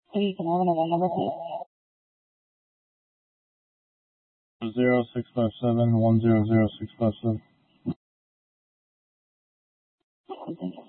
Please, can I have an event number, please? 0657 100657. Thank you.